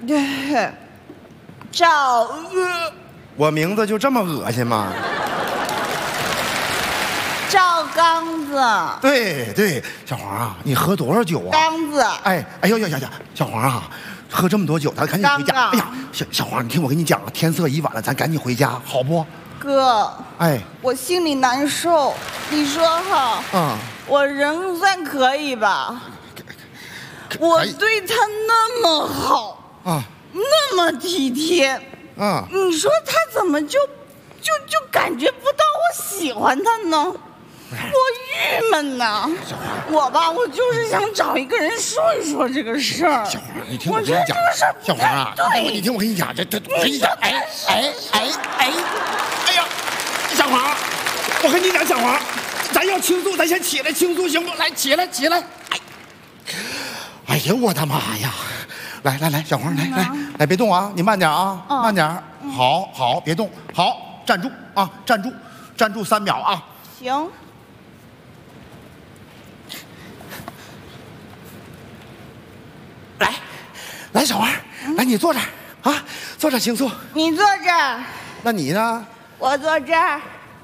对，赵我名字就这么恶心吗？ 赵刚子。 对对，小黄啊，你喝多少酒啊？ 刚子。 哎呦，小黄啊，喝这么多酒，咱赶紧回家。哎呀，小黄，你听我跟你讲，天色已晚了，咱赶紧回家，好不？ 哥， 哎， 我心里难受，你说哈？我人算可以吧？我对他那么好啊，那么体贴啊，你说他怎么就感觉不到我喜欢他呢？我郁闷呐！我吧，我就是想找一个人说一说这个事儿。 小黄，你听我跟你讲，小黄啊，你听我跟你讲，我跟你讲，哎呀，小黄，我跟你讲，小黄，咱要倾诉，咱先起来倾诉行不？来，起来。哎呀，我的妈呀！来，小黄，来，别动啊，你慢点啊，慢点。好，别动，好，站住啊，站住3秒啊。 行。 来，小黄，来，你坐这儿啊，坐这儿倾诉。 你坐这儿。 那你呢？ 我坐这儿。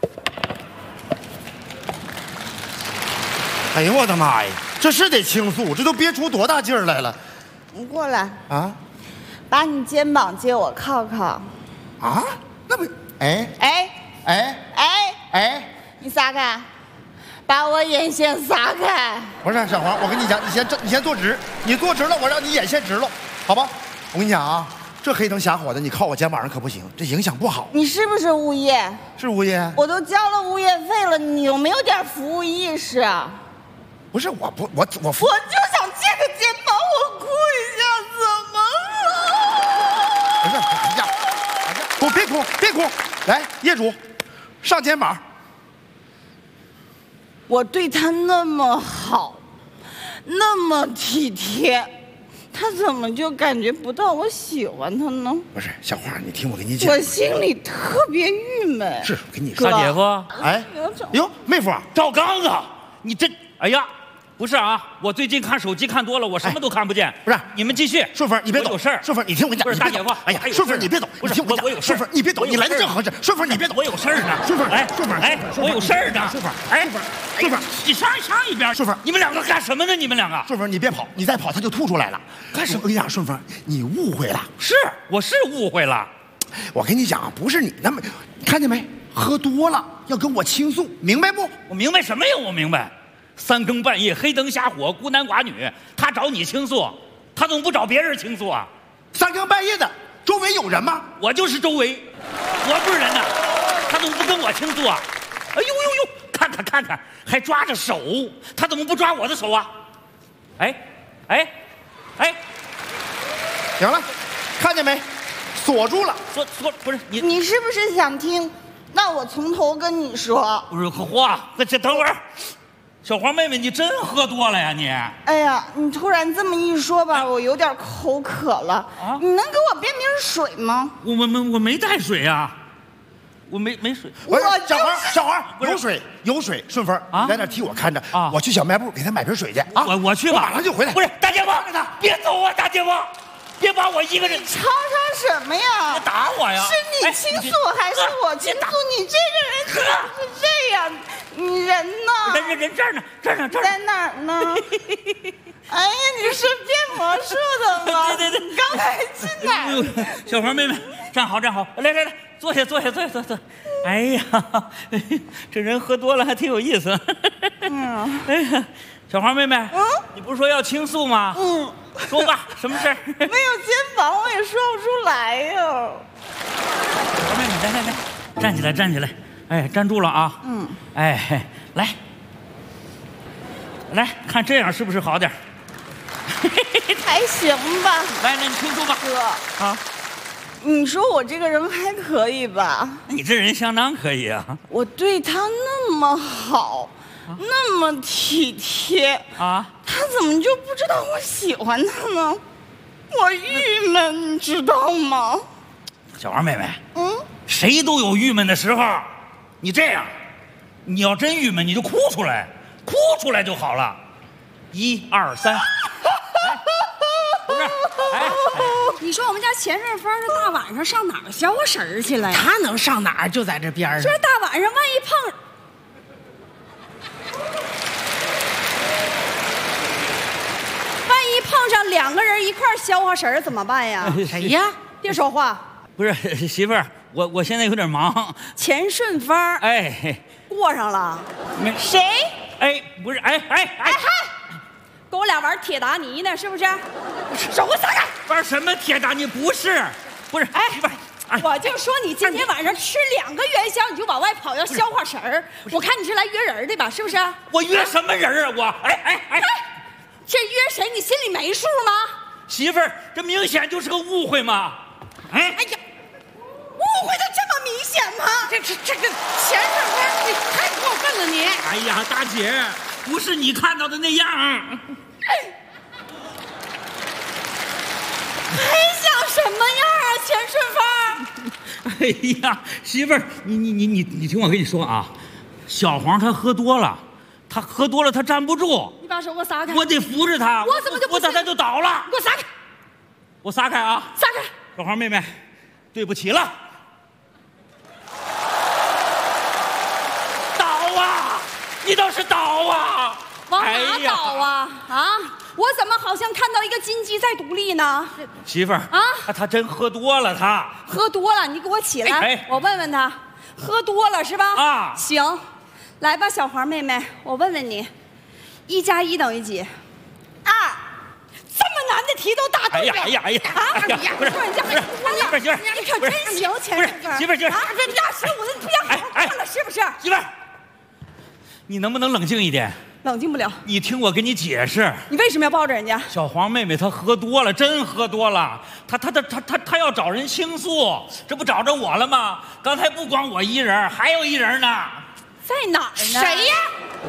哎呦我的妈呀，这是得倾诉，这都憋出多大劲儿来了。 你过来啊， 把你肩膀借我靠靠。 啊？那不，哎， 你撒开，把我眼线撒开。 不是小黄，我跟你讲，你先坐直，你坐直了，我让你眼线直了，好吧？我跟你讲啊，这黑灯瞎火的，你靠我肩膀上可不行，这影响不好。 你是不是物业？ 是物业。 我都交了物业费了，你有没有点服务意识啊？ 不是我就想借个肩膀，我哭一下，怎么了？ 不是，别哭，来，业主，上肩膀。 我对他那么好，那么体贴，他怎么就感觉不到我喜欢他呢？ 不是，小花，你听我跟你讲， 我心里特别郁闷。 是，跟你说， 大姐夫， 哎，哟，妹夫， 赵刚子，你这，哎呀。不是啊，我最近看手机看多了，我什么都看不见。 不是， 你们继续。 顺风，你别走。 有事儿。 顺风，你听我讲。 不是大姐夫， 哎呀，顺风你别走。 不是，我有事儿。 顺风你别走，你来的正合适。顺风你别走， 我有事儿呢。 顺风， 我有事儿呢。 顺风， 顺风，你上一边。 顺风， 你们两个干什么呢？你们两个。 顺风，你别跑，你再跑他就吐出来了。干什么？我跟你讲，顺风，你误会了。 我是误会了。 我跟你讲，不是你那么，看见没？喝多了要跟我倾诉，明白不？ 我明白什么呀？我明白。3更半夜，黑灯瞎火，孤男寡女，他找你倾诉，他怎么不找别人倾诉啊 ？3更半夜的，周围有人吗？ 我就是周围，我不是人呐，他怎么不跟我倾诉啊？哎呦，看，还抓着手，他怎么不抓我的手啊？哎， 行了，看见没？锁住了。 锁不是你， 你是不是想听？那我从头跟你说。 不是话，这等会儿。小黄妹妹，你真喝多了呀你！ 哎呀，你突然这么一说吧，我有点口渴了啊！你能给我变瓶水吗？ 我没带水啊，我没水。 小黄，有水，顺风啊，在那替我看着啊！我去小卖部给他买瓶水去啊！ 我去吧， 马上就回来。 不是大姐夫，别走啊，大姐夫，别把我一个人吵什么呀？ 别打我呀！ 是你倾诉还是我倾诉？你这个人就是这样。你人呢？ 人这儿呢，这儿在哪儿呢？哎呀，你是变魔术的吗？ 对， 你刚才去哪儿？ 小黄妹妹，站好，来，坐下。哎呀，这人喝多了还挺有意思。哎呀，小黄妹妹，你不是说要倾诉吗？说吧，什么事儿？ 没有肩膀，我也说不出来呀。 小黄妹妹，来，站起来。哎，站住了啊！哎，来看这样是不是好点？ 还行吧。 来，你倾诉吧， 哥啊。你说我这个人还可以吧？ 你这人相当可以啊！ 我对他那么好，那么体贴啊，他怎么就不知道我喜欢他呢？我郁闷，你知道吗？ 小黄妹妹，谁都有郁闷的时候。你这样，你要真郁闷，你就哭出来就好了。1、2、3，不是， 你说我们家钱顺芳这大晚上上哪儿消消食儿去了呀？ 他能上哪儿？就在这边上。 这大晚上万一碰上2个人一块消化食儿怎么办呀？ 谁呀？ 别说话。 不是媳妇儿，我现在有点忙。 钱顺芳， 哎， 过上了。 没谁？ 哎，不是，哎， 跟我俩玩铁达尼呢，是不是？手给我撒开！ 玩什么铁达尼？不是，哎，媳妇儿。 我就说你今天晚上吃2个元宵，你就往外跑要消化食儿。我看你是来约人的吧？是不是？ 我约什么人啊？我哎， 这约谁？你心里没数吗？ 媳妇儿，这明显就是个误会嘛！ 哎呀，误会的这么明显吗？ 这个钱顺芳，你太过分了你！ 哎呀，大姐，不是你看到的那样。 还想什么样啊，钱顺芳？ 哎呀，媳妇儿，你听我跟你说啊，小黄他喝多了，他站不住。 你把手给我撒开！ 我得扶着他。 我怎么就不行？ 他就倒了。 给我撒开！ 我撒开啊！ 撒开！ 小黄妹妹，对不起了。倒啊！你倒是倒啊！ 往哪倒啊？我怎么好像看到一个金鸡在独立呢？ 媳妇儿啊，他真喝多了，他喝多了，你给我起来，我问问他，喝多了是吧？ 啊， 行，来吧，小黄妹妹，我问问你，1加1等于几？2。这么难的题都答对了。 哎呀！不是人家还多了，你可真行，钱顺芳。 媳妇儿， 这压实我的，你不要好好干了，是不是？ 媳妇儿，你能不能冷静一点？ 冷静不了。 你听我跟你解释。 你为什么要抱着人家？ 小黄妹妹她喝多了，真喝多了。她要找人倾诉，这不找着我了吗？刚才不光我一人，还有一人呢。 在哪儿呢？ 谁呀？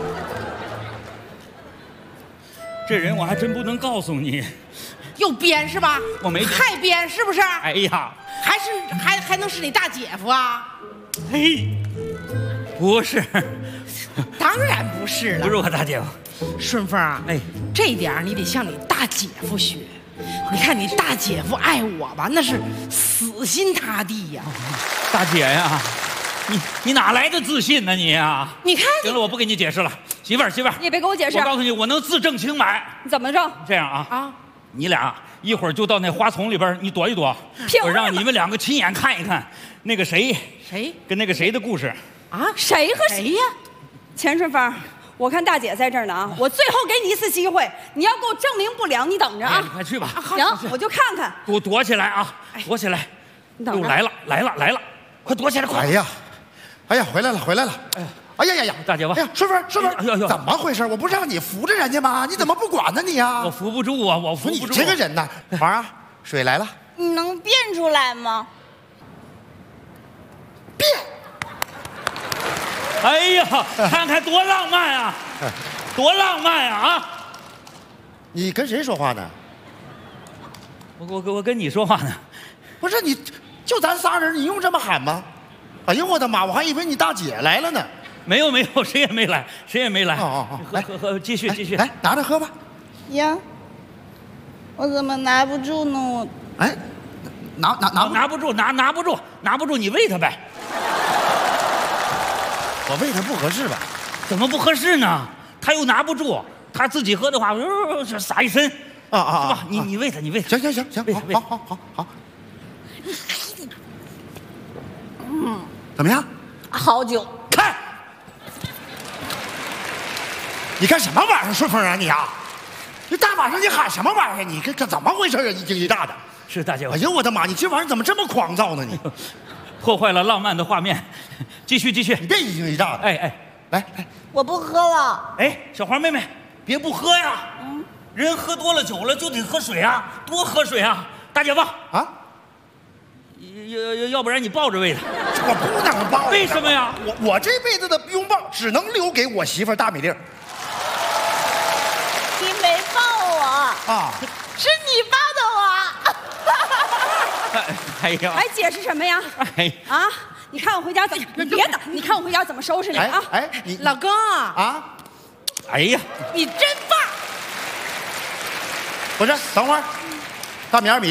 这人我还真不能告诉你。 又编是吧？ 我没太编是不是？ 哎呀， 还能是你大姐夫啊？ 嘿，不是。 当然不是了， 不是我大姐夫。 顺芳，哎，这点你得向你大姐夫学。你看你大姐夫爱我吧，那是死心塌地呀。 大姐呀，你哪来的自信呢你呀？ 你看， 行了，我不跟你解释了，媳妇儿， 你也别给我解释。 我告诉你，我能自证清白。 你怎么证？ 这样啊，你俩一会儿就到那花丛里边，你躲一躲，我让你们2个亲眼看一看那个谁跟那个谁的故事。 谁和谁呀？钱顺芳，我看大姐在这儿呢啊！我最后给你一次机会，你要给我证明不了，你等着啊！ 你快去吧。 行，我就看看。 躲起来啊！躲起来！ 你等着。 来了！快躲起来！快！ 哎呀，回来了！哎呀， 大姐夫！ 哎呀，顺芳，怎么回事？我不是让你扶着人家吗？你怎么不管呢你呀？ 我扶不住啊！我扶不住。 你这个人呐，黄啊，水来了。 你能变出来吗？ 变！ 哎呀，看看多浪漫啊！多浪漫啊！ 你跟谁说话呢？ 我跟你说话呢。 不是你，就咱仨人，你用这么喊吗？哎呦我的妈！我还以为你大姐来了呢。 没有，谁也没来。喝，继续。 来，拿着喝吧。 呀，我怎么拿不住呢？我拿不住，你喂他呗。 我喂他不合适吧？ 怎么不合适呢？他又拿不住，他自己喝的话，洒一身。是吧？你喂他。 行，好。怎么样？ 好酒。 看，你干什么玩意儿，顺风啊你啊！你大晚上你喊什么玩意儿？你这怎么回事啊？一惊一乍的。 是大姐夫。 哎呦我的妈！你这玩意儿怎么这么狂躁呢？你破坏了浪漫的画面。继续。 你别一惊一乍的。哎，来， 我不喝了。 哎，小黄妹妹，别不喝呀。人喝多了酒了就得喝水啊，多喝水啊。大姐夫啊，要不然你抱着喂他。 我不能抱。 为什么呀？ 我这辈子的拥抱只能留给我媳妇大美丽。 你没抱我啊？是你抱的我。 哎呀！ 还解释什么呀？你看我回家怎么？你别打！你看我回家怎么收拾你啊？ 你老公啊！ 哎呀， 你真棒！ 不是，等会儿，大米2米。